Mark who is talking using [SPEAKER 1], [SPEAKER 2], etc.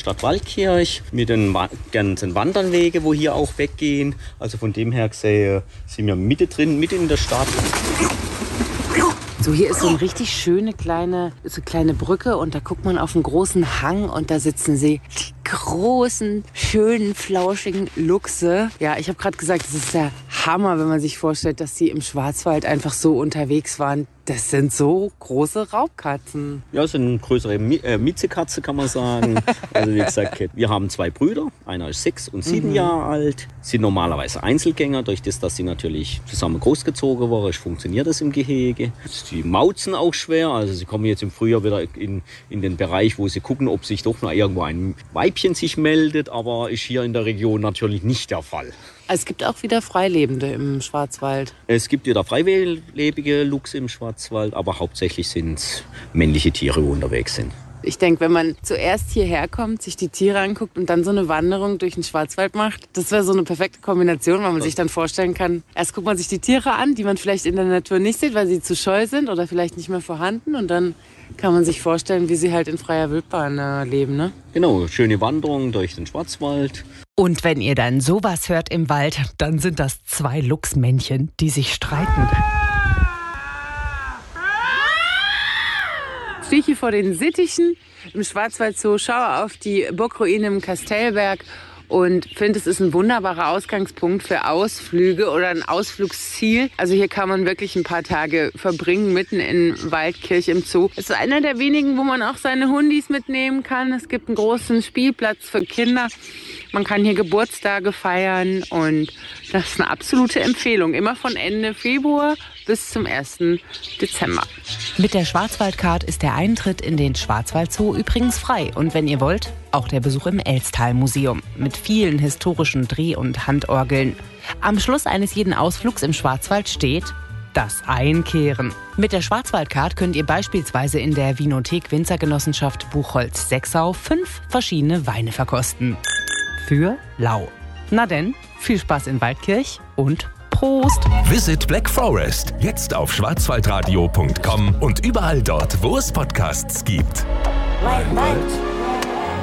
[SPEAKER 1] Stadt Waldkirch mit den ganzen Wanderwege, wo hier auch weggehen. Also von dem her gesehen sind wir mitten in der Stadt.
[SPEAKER 2] So, hier ist so eine richtig schöne kleine Brücke und da guckt man auf einen großen Hang und da sitzen sie. Die großen, schönen, flauschigen Luchse. Ja, ich habe gerade gesagt, es ist der Hammer, wenn man sich vorstellt, dass die im Schwarzwald einfach so unterwegs waren. Das sind so große Raubkatzen.
[SPEAKER 1] Ja, das sind eine größere Miezekatze, kann man sagen. Also wie gesagt, wir haben 2 Brüder. Einer ist 6 und 7 Jahre alt. Sind normalerweise Einzelgänger. Durch das, dass sie natürlich zusammen großgezogen wurden, funktioniert das im Gehege. Sie mauzen auch schwer. Also sie kommen jetzt im Frühjahr wieder in den Bereich, wo sie gucken, ob sich doch noch irgendwo ein Weibchen sich meldet. Aber ist hier in der Region natürlich nicht der Fall.
[SPEAKER 2] Es gibt auch wieder Freilebende im Schwarzwald.
[SPEAKER 1] Es gibt wieder freilebige Luchse im Schwarzwald, aber hauptsächlich sind es männliche Tiere, die unterwegs sind.
[SPEAKER 2] Ich denke, wenn man zuerst hierher kommt, sich die Tiere anguckt und dann so eine Wanderung durch den Schwarzwald macht, das wäre so eine perfekte Kombination, weil man sich dann vorstellen kann, erst guckt man sich die Tiere an, die man vielleicht in der Natur nicht sieht, weil sie zu scheu sind oder vielleicht nicht mehr vorhanden, und dann kann man sich vorstellen, wie sie halt in freier Wildbahn leben, ne?
[SPEAKER 1] Genau, schöne Wanderung durch den Schwarzwald.
[SPEAKER 3] Und wenn ihr dann sowas hört im Wald, dann sind das 2 Luchsmännchen, die sich streiten.
[SPEAKER 2] Ich stehe hier vor den Sittichen im Schwarzwald-Zoo, schaue auf die Burgruine im Kastellberg und finde, es ist ein wunderbarer Ausgangspunkt für Ausflüge oder ein Ausflugsziel. Also hier kann man wirklich ein paar Tage verbringen, mitten in Waldkirch im Zoo. Es ist einer der wenigen, wo man auch seine Hundis mitnehmen kann. Es gibt einen großen Spielplatz für Kinder. Man kann hier Geburtstage feiern und das ist eine absolute Empfehlung. Immer von Ende Februar bis zum 1. Dezember.
[SPEAKER 3] Mit der Schwarzwaldcard ist der Eintritt in den Schwarzwald-Zoo übrigens frei. Und wenn ihr wollt, auch der Besuch im Elstal-Museum mit vielen historischen Dreh- und Handorgeln. Am Schluss eines jeden Ausflugs im Schwarzwald steht das Einkehren. Mit der Schwarzwaldcard könnt ihr beispielsweise in der Winothek Winzergenossenschaft Buchholz-Sexau 5 verschiedene Weine verkosten. Für lau. Na denn, viel Spaß in Waldkirch und Prost!
[SPEAKER 4] Visit Black Forest. Jetzt auf schwarzwaldradio.com und überall dort, wo es Podcasts gibt.
[SPEAKER 5] Wald.